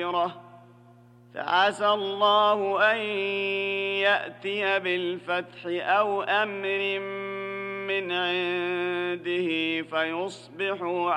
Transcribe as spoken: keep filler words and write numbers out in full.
آخرة فعسى الله أن يأتي بالفتح أو أمر من عنده فيصبحوا